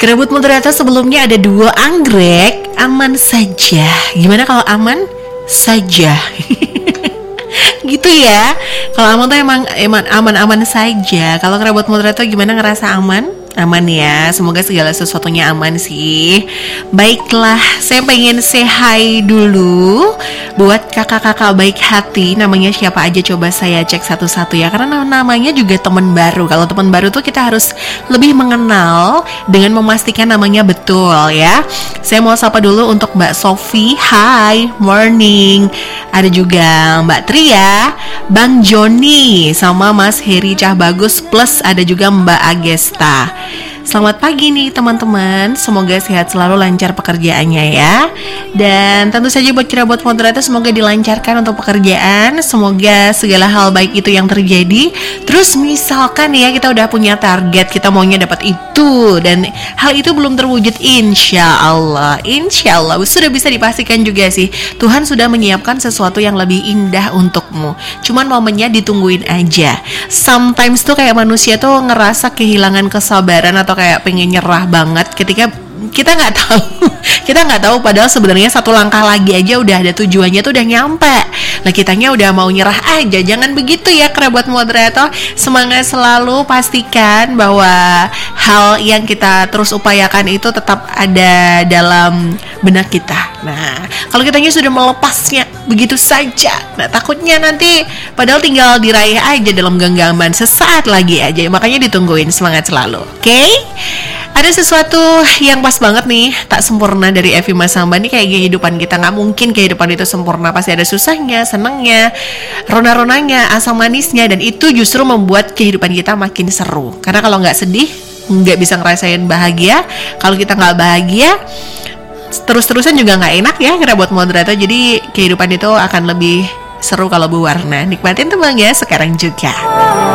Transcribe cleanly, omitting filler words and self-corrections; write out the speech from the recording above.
Kerabut moderator sebelumnya ada duo anggrek, aman saja. Gimana kalau aman saja? Gitu ya. Kalau aman tuh emang aman-aman saja. Kalau kerabut moderator gimana, ngerasa aman? Aman ya, semoga segala sesuatunya aman sih. Baiklah, saya pengen say hi dulu buat kakak-kakak baik hati. Namanya siapa aja, coba saya cek satu-satu ya, karena namanya juga teman baru. Kalau teman baru tuh kita harus lebih mengenal dengan memastikan namanya betul ya. Saya mau sapa dulu untuk Mbak Sofi, hi, morning. Ada juga Mbak Tria, Bang Joni, sama Mas Heri Cah Bagus, plus ada juga Mbak Agesta. Selamat pagi nih teman-teman, semoga sehat selalu, lancar pekerjaannya ya. Dan tentu saja buat Cirabot Moderator, semoga dilancarkan untuk pekerjaan. Semoga segala hal baik itu yang terjadi. Terus misalkan ya kita udah punya target, kita maunya dapat itu, dan hal itu belum terwujud, insya Allah sudah bisa dipastikan juga sih, Tuhan sudah menyiapkan sesuatu yang lebih indah untukmu. Cuman momennya ditungguin aja. Sometimes tuh kayak manusia tuh ngerasa kehilangan kesabaran atau kayak pengen nyerah banget ketika kita nggak tahu padahal sebenarnya satu langkah lagi aja udah ada tujuannya tuh, udah nyampe. Nah kitanya udah mau nyerah aja. Jangan begitu ya kerabat moderator. Semangat selalu, pastikan bahwa hal yang kita terus upayakan itu tetap ada dalam benak kita. Nah kalau kitanya sudah melepasnya begitu saja, nah takutnya nanti padahal tinggal diraih aja dalam genggaman sesaat lagi aja. Makanya ditungguin, semangat selalu. Oke? Ada sesuatu yang pas banget nih, tak sempurna dari Evi Masamba. Nih kayak kehidupan kita, gak mungkin kehidupan itu sempurna. Pasti ada susahnya, senangnya, rona-ronanya, asam manisnya. Dan itu justru membuat kehidupan kita makin seru. Karena kalau gak sedih, gak bisa ngerasain bahagia. Kalau kita gak bahagia, terus-terusan juga gak enak ya kerabat moderator. Jadi kehidupan itu akan lebih seru kalau berwarna. Nikmatin teman ya sekarang juga.